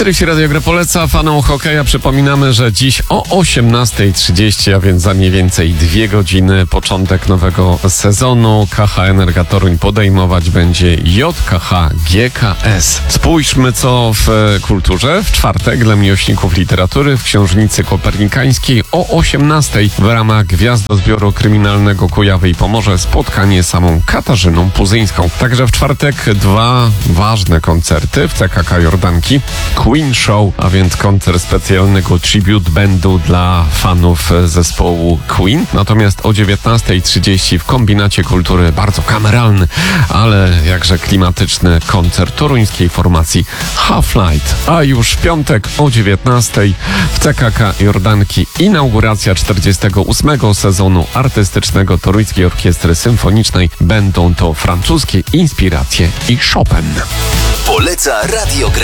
Serwis Radio Grę poleca fanom hokeja. Przypominamy, że dziś o 18:30, a więc za mniej więcej 2 godziny, początek nowego sezonu. KHL Energa Toruń podejmować będzie JKH GKS. Spójrzmy, co w kulturze. W czwartek dla miłośników literatury w Książnicy Kopernikańskiej o 18:00 w ramach Gwiazdozbioru Kryminalnego Kujawy i Pomorze spotkanie z samą Katarzyną Puzyńską. Także w czwartek 2 ważne koncerty w CKK Jordanki. Queen Show, a więc koncert specjalnego tribute bandu dla fanów zespołu Queen. Natomiast o 19:30 w Kombinacie Kultury bardzo kameralny, ale jakże klimatyczny koncert toruńskiej formacji Half-Light. A już w piątek o 19:00 w CKK Jordanki inauguracja 48. sezonu artystycznego Toruńskiej Orkiestry Symfonicznej. Będą to francuskie inspiracje i Chopin. Poleca Radio Grę.